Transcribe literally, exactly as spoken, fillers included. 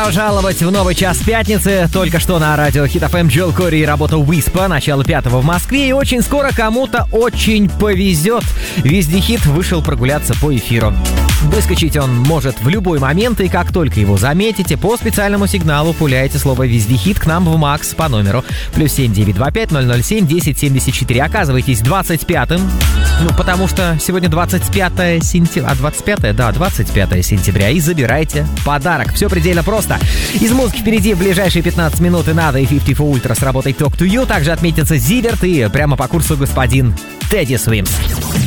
Жаловать в новый час пятницы. Только что на радио Хит эф эм Джоэл Кори и работа Уиспа. Начало пятого в Москве. И очень скоро кому-то очень повезет. Вездехит вышел прогуляться по эфиру. Выскочить он может в любой момент, и как только его заметите, по специальному сигналу пуляете слово «Вездехит» к нам в МАКС по номеру плюс семь девять два пять ноль ноль семь десять семьдесят четыре. Оказывайтесь двадцать пятым, ну, потому что сегодня двадцать пятое сентября, а двадцать пятое, да, двадцать пятое сентября, и забирайте подарок. Все предельно просто. Из музыки впереди в ближайшие пятнадцать минут и надо, и пятьдесят четыре Ultra с работой Talk to You. Также отметится Зиверт и прямо по курсу господин Тедди Свимс.